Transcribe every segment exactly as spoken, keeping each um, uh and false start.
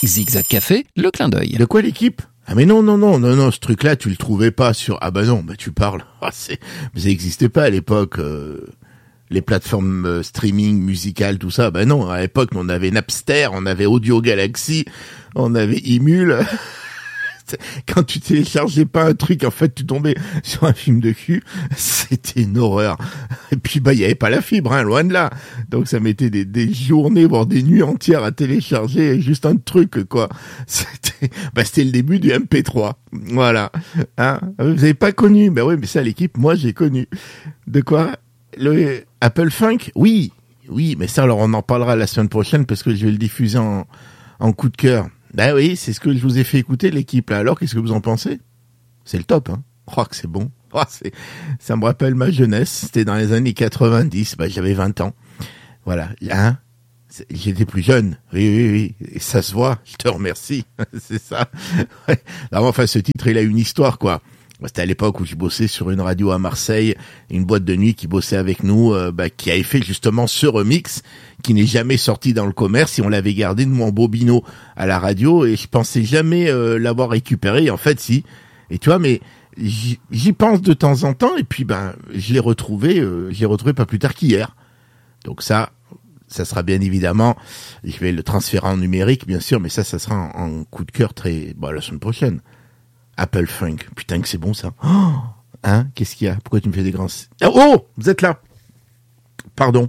Zigzag Café, le clin d'œil. De quoi l'équipe ? Ah mais non, non, non, non, non, ce truc-là, tu le trouvais pas sur... Ah bah non, bah tu parles. Ah, c'est... Mais ça n'existait pas à l'époque, euh... les plateformes euh, streaming, musicales, tout ça. Bah non, à l'époque, on avait Napster, on avait Audio Galaxy, on avait Emule... Quand tu téléchargeais pas un truc, en fait, tu tombais sur un film de cul, c'était une horreur. Et puis, bah, il y avait pas la fibre, hein, loin de là. Donc, ça mettait des, des journées, voire des nuits entières à télécharger juste un truc, quoi. C'était, bah, c'était le début du M P trois. Voilà. Hein? Vous avez pas connu? Ben oui, mais ça, l'équipe, moi, j'ai connu. De quoi? Le Apple Funk? Oui. Oui, mais ça, alors, on en parlera la semaine prochaine parce que je vais le diffuser en, en coup de cœur. Ben oui, c'est ce que je vous ai fait écouter, l'équipe, là. Alors, qu'est-ce que vous en pensez? C'est le top, hein. Oh, que c'est bon. Oh, c'est, ça me rappelle ma jeunesse. C'était dans les années quatre-vingt-dix. Ben, j'avais vingt ans. Voilà. Hein? J'étais plus jeune. Oui, oui, oui. Et ça se voit. Je te remercie. C'est ça. Ouais. Alors, enfin, ce titre, il a une histoire, quoi. C'était à l'époque où je bossais sur une radio à Marseille, une boîte de nuit qui bossait avec nous, euh, bah, qui avait fait justement ce remix, qui n'est jamais sorti dans le commerce, et on l'avait gardé, nous, en bobino à la radio, et je pensais jamais euh, l'avoir récupéré, et en fait, si. Et tu vois, mais j'y, j'y pense de temps en temps, et puis ben, je l'ai retrouvé, euh, je l'ai retrouvé pas plus tard qu'hier. Donc ça, ça sera bien évidemment, je vais le transférer en numérique, bien sûr, mais ça, ça sera en, en coup de cœur très, bon, la semaine prochaine. Apple Funk. Putain que c'est bon ça. Oh, hein? Qu'est-ce qu'il y a? Pourquoi tu me fais des grands... Oh! Vous êtes là. Pardon.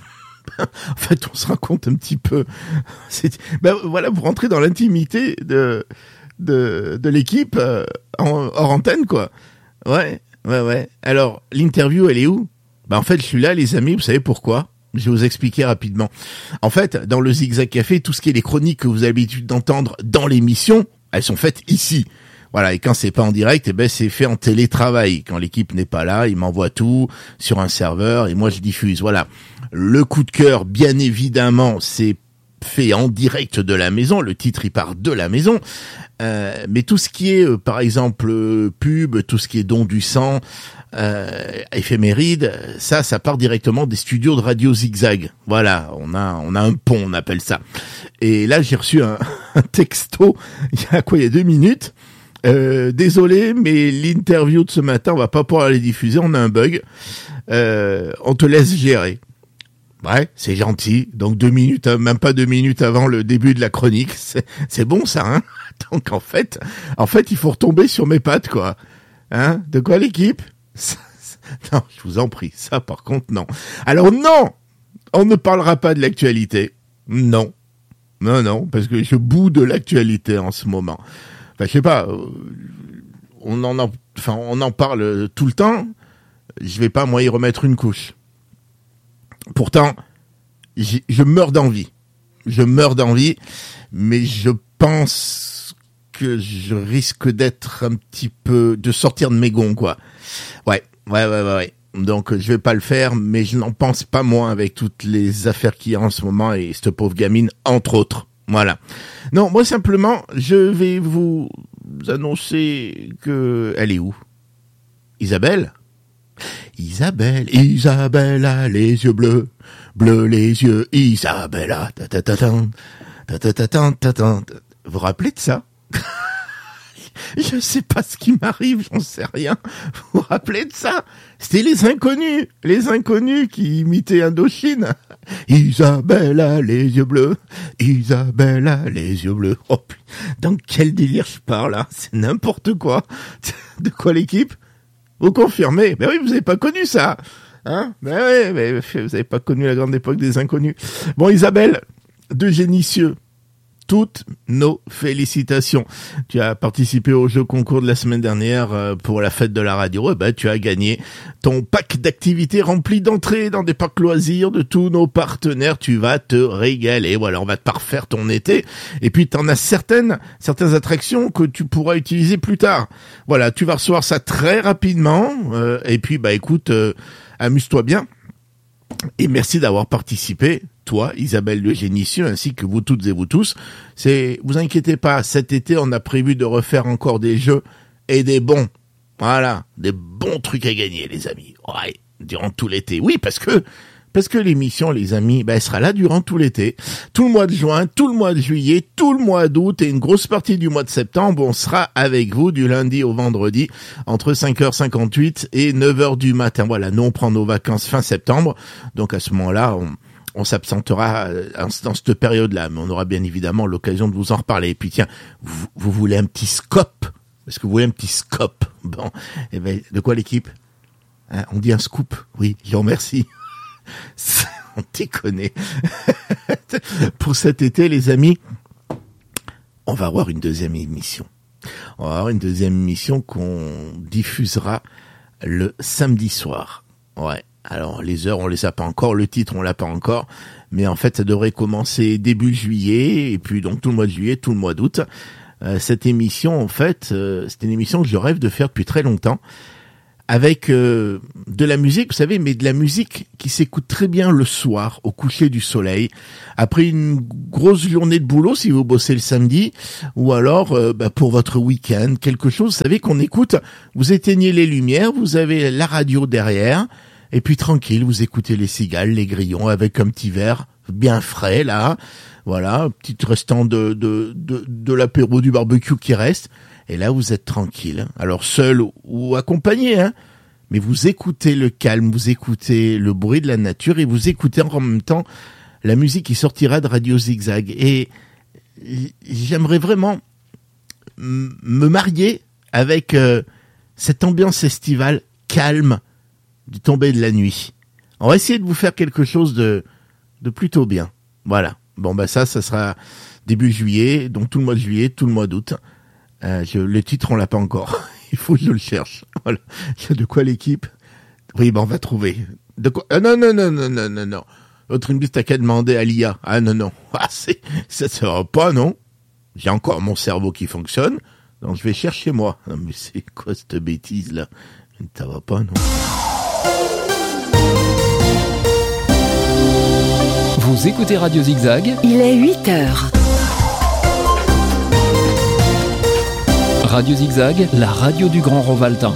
En fait, on se raconte un petit peu. C'est... Ben voilà, vous rentrez dans l'intimité de de, de l'équipe euh, en, hors antenne, quoi. Ouais, ouais, ouais. Alors, l'interview, elle est où? Ben en fait, je suis là, les amis. Vous savez pourquoi? Je vais vous expliquer rapidement. En fait, dans le Zigzag Café, tout ce qui est les chroniques que vous avez l'habitude d'entendre dans l'émission, elles sont faites ici. Voilà, et quand c'est pas en direct, eh ben c'est fait en télétravail. Quand l'équipe n'est pas là, il m'envoie tout sur un serveur et moi je diffuse. Voilà. Le coup de cœur, bien évidemment, c'est fait en direct de la maison. Le titre, il part de la maison. Euh, mais tout ce qui est, euh, par exemple, euh, pub, tout ce qui est don du sang, euh, éphéméride, ça, ça part directement des studios de Radio Zigzag. Voilà, on a, on a un pont, on appelle ça. Et là, j'ai reçu un, un texto. Il y a quoi? Il y a deux minutes. Euh, désolé, mais l'interview de ce matin, on va pas pouvoir les diffuser, on a un bug. Euh, on te laisse gérer. Ouais, c'est gentil. Donc deux minutes, même pas deux minutes avant le début de la chronique, c'est, c'est bon ça, hein. Donc en fait, en fait, il faut retomber sur mes pattes, quoi. Hein? De quoi l'équipe? Ça, ça, non, je vous en prie, ça par contre non. Alors non, on ne parlera pas de l'actualité. Non, non, non, parce que je boue de l'actualité en ce moment. Enfin, je sais pas, on en, en, enfin, on en parle tout le temps. Je vais pas, moi, y remettre une couche. Pourtant, je meurs d'envie. Je meurs d'envie, mais je pense que je risque d'être un petit peu, de sortir de mes gonds, quoi. Ouais, ouais, ouais, ouais, ouais. Donc, je vais pas le faire, mais je n'en pense pas moins avec toutes les affaires qu'il y a en ce moment et cette pauvre gamine, entre autres. Voilà. Non, moi simplement, je vais vous annoncer que... Elle est où? Isabelle? Isabelle, Isabelle a les yeux bleus, bleus les yeux, Isabella, ta ta ta ta ta ta ta ta ta ta. Vous vous rappelez de ça? Je sais pas ce qui m'arrive, j'en sais rien. Vous vous rappelez de ça? C'était les inconnus, les inconnus qui imitaient Indochine. Isabelle a les yeux bleus, Isabelle a les yeux bleus. Oh, dans quel délire je parle, là? C'est n'importe quoi. De quoi l'équipe? Vous confirmez? Ben oui, vous avez pas connu ça. Hein? Ben oui, mais vous avez pas connu la grande époque des inconnus. Bon, Isabelle, de Génicieux. Toutes nos félicitations. Tu as participé au jeu concours de la semaine dernière pour la fête de la radio. Et ben, tu as gagné ton pack d'activités rempli d'entrées dans des parcs loisirs de tous nos partenaires. Tu vas te régaler. Voilà, on va te parfaire ton été. Et puis, tu en as certaines, certaines attractions que tu pourras utiliser plus tard. Voilà, tu vas recevoir ça très rapidement. Euh, et puis, bah, écoute, euh, amuse-toi bien. Et merci d'avoir participé, toi, Isabelle de Génicieux, ainsi que vous toutes et vous tous. C'est, vous inquiétez pas, cet été, on a prévu de refaire encore des jeux et des bons. Voilà, des bons trucs à gagner, les amis. Ouais, durant tout l'été. Oui, parce que, Parce que l'émission, les amis, ben, elle sera là durant tout l'été. Tout le mois de juin, tout le mois de juillet, tout le mois d'août et une grosse partie du mois de septembre. On sera avec vous du lundi au vendredi entre cinq heures cinquante-huit et neuf heures du matin. Voilà, nous on prend nos vacances fin septembre. Donc à ce moment-là, on, on s'absentera dans cette période-là. Mais on aura bien évidemment l'occasion de vous en reparler. Et puis tiens, vous, vous voulez un petit scoop? Est-ce que vous voulez un petit scoop? Bon, eh ben, de quoi l'équipe? Hein, on dit un scoop? Oui, je vous remercie. On déconne. Pour cet été, les amis, on va avoir une deuxième émission. On va avoir une deuxième émission qu'on diffusera le samedi soir. Ouais. Alors, les heures, on les a pas encore. Le titre, on l'a pas encore. Mais en fait, ça devrait commencer début juillet. Et puis, donc, tout le mois de juillet, tout le mois d'août. Euh, cette émission, en fait, euh, c'est une émission que je rêve de faire depuis très longtemps. Avec euh, de la musique, vous savez, mais de la musique qui s'écoute très bien le soir, au coucher du soleil, après une grosse journée de boulot, si vous bossez le samedi, ou alors euh, bah, pour votre week-end, quelque chose, vous savez, qu'on écoute, vous éteignez les lumières, vous avez la radio derrière, et puis tranquille, vous écoutez les cigales, les grillons, avec un petit verre bien frais, là, voilà, un petit restant de, de, de, de l'apéro, du barbecue qui reste. Et là, vous êtes tranquille. Alors, seul ou accompagné, hein. Mais vous écoutez le calme, vous écoutez le bruit de la nature et vous écoutez en même temps la musique qui sortira de Radio Zigzag. Et j'aimerais vraiment m- me marier avec euh, cette ambiance estivale calme du tomber de la nuit. On va essayer de vous faire quelque chose de, de plutôt bien. Voilà. Bon, bah ça, ça sera début juillet, donc tout le mois de juillet, tout le mois d'août. Euh, je, le titre, on l'a pas encore. Il faut que je le cherche. Voilà. Il y a de quoi l'équipe? Oui, ben on va trouver. De quoi? Ah, non, non, non, non, non, non, non. L'autre une t'as qu'à demander à l'I A. Ah non, non. Ah, c'est, ça se va pas, non? J'ai encore mon cerveau qui fonctionne. Donc je vais chercher moi. Non, mais c'est quoi cette bêtise là? Ça va pas, non? Vous écoutez Radio Zigzag. Il est huit heures. Radio Zigzag, la radio du Grand Rovaltin.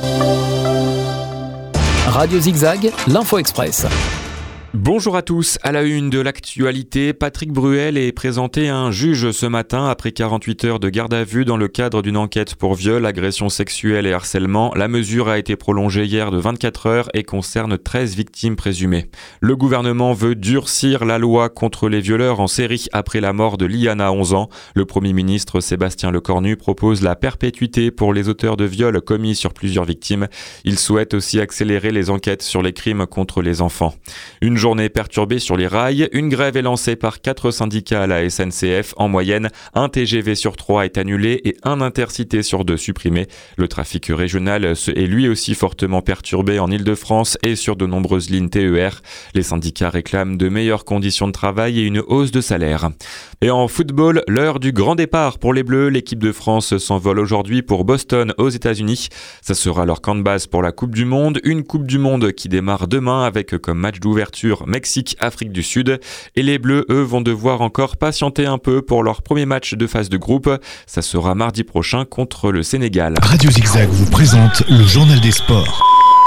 Radio Zigzag, l'Info Express. Bonjour à tous. À la une de l'actualité, Patrick Bruel est présenté à un juge ce matin après quarante-huit heures de garde à vue dans le cadre d'une enquête pour viol, agression sexuelle et harcèlement. La mesure a été prolongée hier de vingt-quatre heures et concerne treize victimes présumées. Le gouvernement veut durcir la loi contre les violeurs en série après la mort de Liana, onze ans. Le Premier ministre Sébastien Lecornu propose la perpétuité pour les auteurs de viols commis sur plusieurs victimes. Il souhaite aussi accélérer les enquêtes sur les crimes contre les enfants. Une journée perturbée sur les rails, une grève est lancée par quatre syndicats à la S N C F. En moyenne, un T G V sur trois est annulé et un Intercité sur deux supprimé. Le trafic régional est lui aussi fortement perturbé en Île-de-France et sur de nombreuses lignes T E R. Les syndicats réclament de meilleures conditions de travail et une hausse de salaire. Et en football, l'heure du grand départ pour les Bleus. L'équipe de France s'envole aujourd'hui pour Boston aux États-Unis. Ça sera leur camp de base pour la Coupe du Monde. Une Coupe du Monde qui démarre demain avec comme match d'ouverture Mexique, Afrique du Sud. Et les Bleus, eux, vont devoir encore patienter un peu pour leur premier match de phase de groupe. Ça sera mardi prochain contre le Sénégal. Radio Zigzag vous présente le journal des sports.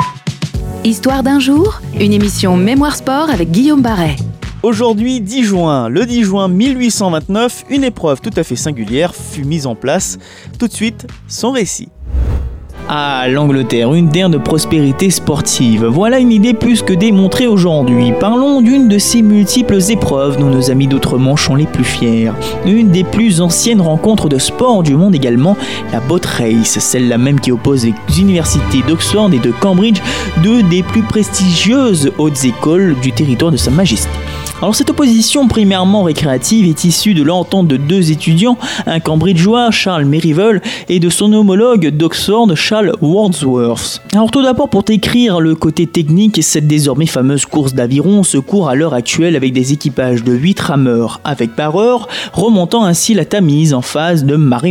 Histoire d'un jour, une émission Mémoire Sport avec Guillaume Barret. Aujourd'hui, dix juin, le dix juin mille huit cent vingt-neuf, une épreuve tout à fait singulière fut mise en place. Tout de suite, son récit. Ah, l'Angleterre, une terre de prospérité sportive. Voilà une idée plus que démontrée aujourd'hui. Parlons d'une de ces multiples épreuves dont nos amis d'outre-Manche sont les plus fiers. Une des plus anciennes rencontres de sport du monde également, la Boat Race, celle-là même qui oppose les universités d'Oxford et de Cambridge, deux des plus prestigieuses hautes écoles du territoire de Sa Majesté. Alors cette opposition primairement récréative est issue de l'entente de deux étudiants, un cambridgeois, Charles Merivale, et de son homologue d'Oxford, Charles Wordsworth. Alors tout d'abord, pour décrire le côté technique, cette désormais fameuse course d'aviron se court à l'heure actuelle avec des équipages de huit rameurs avec barreur, remontant ainsi la Tamise en phase de marée montante.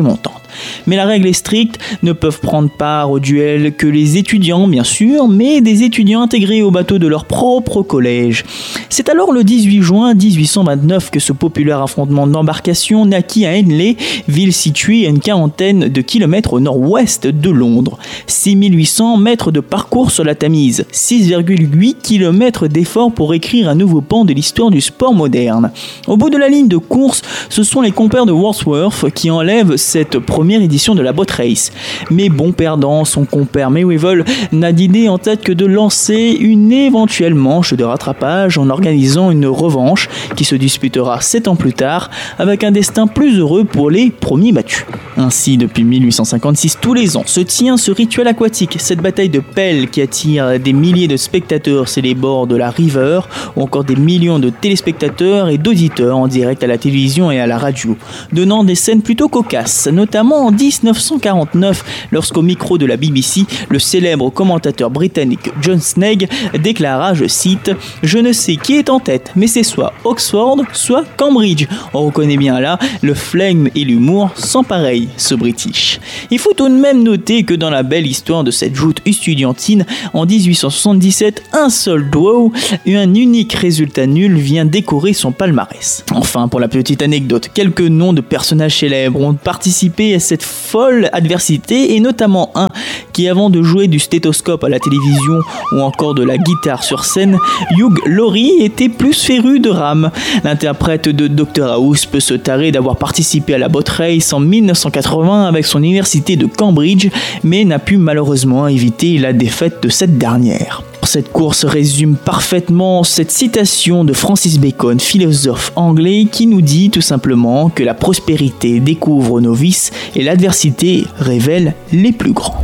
Mais la règle est stricte, ne peuvent prendre part au duel que les étudiants bien sûr, mais des étudiants intégrés au bateau de leur propre collège. C'est alors le dix-huit juin dix-huit cent vingt-neuf que ce populaire affrontement d'embarcation naquit à Henley, ville située à une quarantaine de kilomètres au nord-ouest de Londres. six mille huit cents mètres de parcours sur la Tamise, six virgule huit kilomètres d'efforts pour écrire un nouveau pan de l'histoire du sport moderne. Au bout de la ligne de course, ce sont les compères de Wordsworth qui enlèvent cette première édition de la boat race. Mais bon perdant, son compère Mayweather n'a d'idée en tête que de lancer une éventuelle manche de rattrapage en organisant une revanche qui se disputera sept ans plus tard avec un destin plus heureux pour les premiers battus. Ainsi, depuis mille huit cent cinquante-six, tous les ans se tient ce rituel aquatique, cette bataille de pelle qui attire des milliers de spectateurs sur les bords de la River ou encore des millions de téléspectateurs et d'auditeurs en direct à la télévision et à la radio, donnant des scènes plutôt cocasses, notamment en dix-neuf cent quarante-neuf lorsqu'au micro de la B B C, le célèbre commentateur britannique John Snegg déclara, je cite, « Je ne sais qui est en tête, mais c'est soit Oxford, soit Cambridge. » On reconnaît bien là le flegme et l'humour sans pareil, ce British. Il faut tout de même noter que dans la belle histoire de cette joute estudiantine, en dix-huit cent soixante-dix-sept, un seul draw et un unique résultat nul vient décorer son palmarès. Enfin, pour la petite anecdote, quelques noms de personnages célèbres ont participé à cette folle adversité et notamment un qui, avant de jouer du stéthoscope à la télévision ou encore de la guitare sur scène, Hugh Laurie était plus féru de rame. L'interprète de docteur House peut se tarer d'avoir participé à la boat race en mille neuf cent quatre-vingts avec son université de Cambridge, mais n'a pu malheureusement éviter la défaite de cette dernière. Cette course résume parfaitement cette citation de Francis Bacon, philosophe anglais, qui nous dit tout simplement que la prospérité découvre nos vices et l'adversité révèle les plus grands.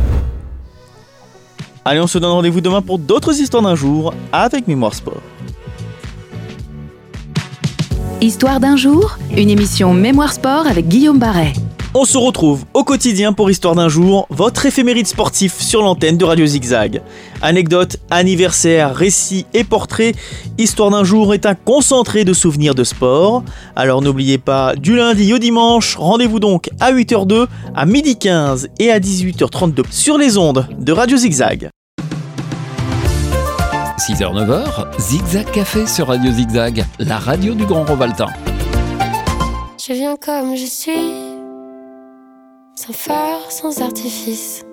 Allez, on se donne rendez-vous demain pour d'autres histoires d'un jour avec Mémoire Sport. Histoire d'un jour, une émission Mémoire Sport avec Guillaume Barret. On se retrouve au quotidien pour Histoire d'un jour, votre éphéméride sportif sur l'antenne de Radio Zigzag. Anecdotes, anniversaires, récits et portraits, Histoire d'un jour est un concentré de souvenirs de sport. Alors n'oubliez pas, du lundi au dimanche, rendez-vous donc à huit heures deux, à midi quinze et à dix-huit heures trente-deux sur les ondes de Radio Zigzag. six heures neuf heures, Zigzag Café sur Radio Zigzag, la radio du Grand Rovaltin. Je viens comme je suis, sans phare, sans artifice.